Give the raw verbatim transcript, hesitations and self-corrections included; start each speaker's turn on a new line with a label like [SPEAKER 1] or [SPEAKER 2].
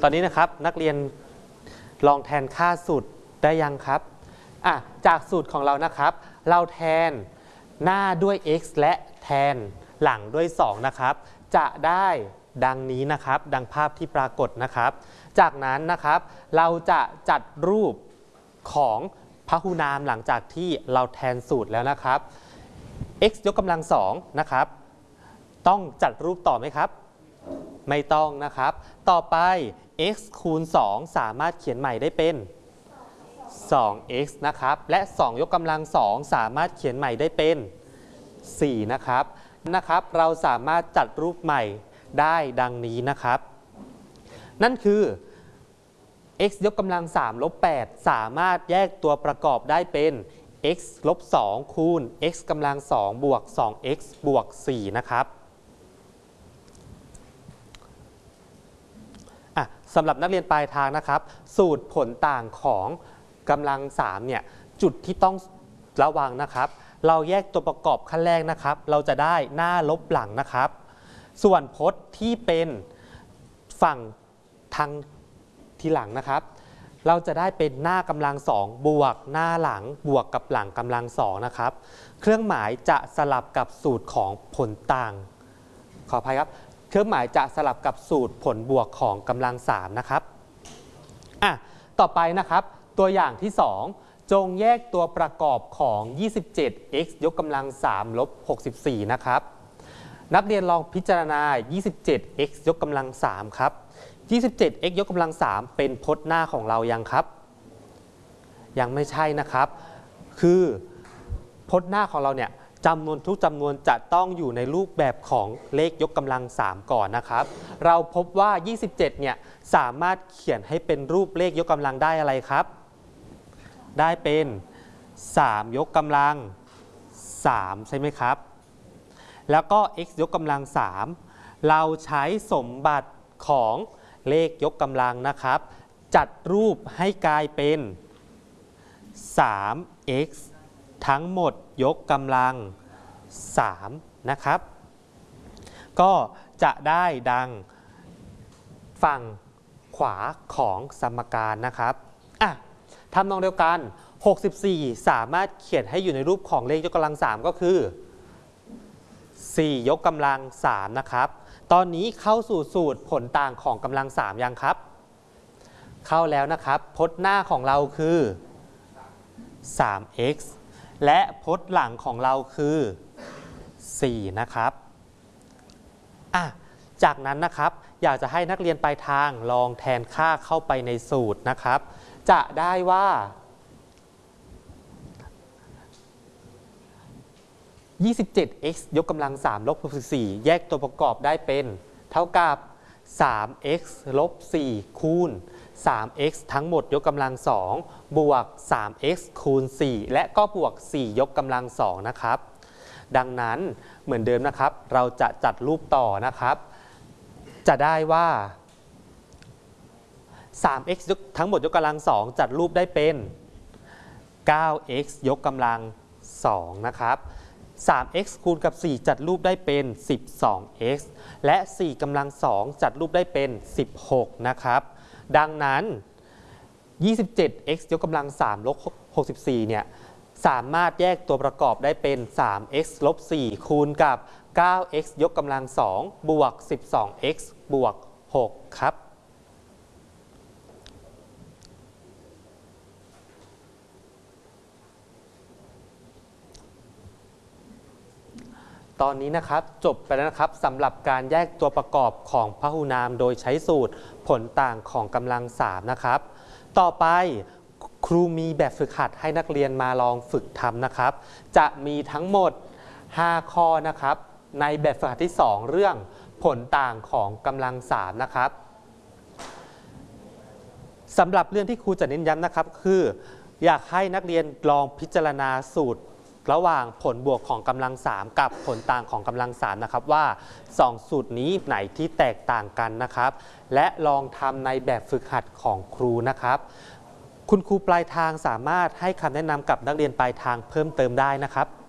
[SPEAKER 1] ตอนนี้นะครับนักเรียนลองแทนค่าสูตรได้ยังครับอ่ะจากสูตรของเรานะครับเราแทนหน้าด้วย x และแทนหลังด้วยสองนะครับจะได้ดังนี้นะครับดังภาพที่ปรากฏนะครับจากนั้นนะครับเราจะจัดรูปของพหุนามหลังจากที่เราแทนสูตรแล้วนะครับ x ยกกำลังสองนะครับต้องจัดรูปต่อไหมครับไม่ต้องนะครับต่อไป x คูณสองสามารถเขียนใหม่ได้เป็น สอง x นะครับและสองยกกำลังสองสามารถเขียนใหม่ได้เป็นสี่นะครับนะครับเราสามารถจัดรูปใหม่ได้ดังนี้นะครับนั่นคือ x ยกกำลังสามลบแปดสามารถแยกตัวประกอบได้เป็น x ลบสองคูณ x กำลังสองบวก สอง x บวกสี่นะครับอ่ะสำหรับนักเรียนปลายทางนะครับสูตรผลต่างของกำลังสามเนี่ยจุดที่ต้องระวังนะครับเราแยกตัวประกอบขั้นแรกนะครับเราจะได้หน้าลบหลังนะครับส่วนพจน์ที่เป็นฝั่งทางทีหลังนะครับเราจะได้เป็นหน้ากำลังสองบวกหน้าหลังบวกกับหลังกำลังสองนะครับเครื่องหมายจะสลับกับสูตรของผลต่างขออภัยครับเครื่องหมายจะสลับกับสูตรผลบวกของกำลังสามนะครับอ่ะต่อไปนะครับตัวอย่างที่สองจงแยกตัวประกอบของ ยี่สิบเจ็ด x ยกกำลังสามลบหกสิบสี่นะครับนักเรียนลองพิจารณา ยี่สิบเจ็ด x ยกกำลังสามครับ ยี่สิบเจ็ด x ยกกำลังสามเป็นพจน์หน้าของเรายังครับยังไม่ใช่นะครับคือพจน์หน้าของเราเนี่ยจำนวนทุกจำนวนจะต้องอยู่ในรูปแบบของเลขยกกำลังสามก่อนนะครับเราพบว่า ยี่สิบเจ็ด เนี่ยสามารถเขียนให้เป็นรูปเลขยกกำลังได้อะไรครับได้เป็นสามยกกำลังสามใช่ไหมครับแล้วก็ x ยกกำลังสามเราใช้สมบัติของเลขยกกำลังนะครับจัดรูปให้กลายเป็น สาม x ทั้งหมดยกกำลังสามนะครับก็จะได้ดังฝั่งขวาของสมการนะครับอ่ะทำนองเดียวกันหกสิบสี่สามารถเขียนให้อยู่ในรูปของเลขยกกำลังสามก็คือสี่ยกกำลังสามนะครับตอนนี้เข้าสู่สูตรผลต่างของกำลังสามยังครับเข้าแล้วนะครับพจน์หน้าของเราคือ สาม x และพจน์หลังของเราคือสี่นะครับอ่ะจากนั้นนะครับอยากจะให้นักเรียนปลายทางลองแทนค่าเข้าไปในสูตรนะครับจะได้ว่ายี่สิบเจ็ด x ยกกำลังสามลบหกสิบสี่แยกตัวประกอบได้เป็นเท่ากับ สาม x ลบสี่คูณ สาม x ทั้งหมดยกกำลังสองบวก สาม x คูณสี่และก็บวกสี่ยกกำลังสองนะครับดังนั้นเหมือนเดิมนะครับเราจะจัดรูปต่อนะครับจะได้ว่า สาม x ทั้งหมดยกกำลังสองจัดรูปได้เป็น เก้า x ยกกำลังสองนะครับสาม x คูณกับสี่จัดรูปได้เป็น สิบสอง x และสี่กำลังสองจัดรูปได้เป็นสิบหกนะครับดังนั้น ยี่สิบเจ็ด x ยกกำลังสามลบหกสิบสี่เนี่ยสามารถแยกตัวประกอบได้เป็น สาม x ลบสี่คูณกับ เก้า x ยกกำลังสองบวก สิบสอง x บวกหกครับตอนนี้นะครับจบไปแล้วนะครับสำหรับการแยกตัวประกอบของพหุนามโดยใช้สูตรผลต่างของกำลังสามนะครับต่อไปครูมีแบบฝึกหัดให้นักเรียนมาลองฝึกทำนะครับจะมีทั้งหมดห้าข้อนะครับในแบบฝึกหัดที่สองเรื่องผลต่างของกำลังสามนะครับสำหรับเรื่องที่ครูจะเน้นย้ำนะครับคืออยากให้นักเรียนลองพิจารณาสูตรระหว่างผลบวกของกำลังสามกับผลต่างของกำลังสามนะครับว่าสองสูตรนี้ไหนที่แตกต่างกันนะครับและลองทำในแบบฝึกหัดของครูนะครับคุณครูปลายทางสามารถให้คำแนะนำกับนักเรียนปลายทางเพิ่มเติมได้นะครับ